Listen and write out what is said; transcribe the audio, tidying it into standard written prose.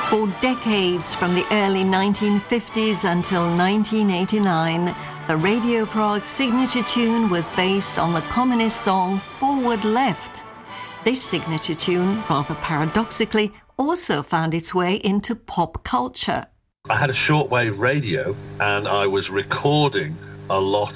For decades, from the early 1950s until 1989, the Radio Prague signature tune was based on the communist song Forward Left. This signature tune, rather paradoxically, also found its way into pop culture. I had a shortwave radio and I was recording a lot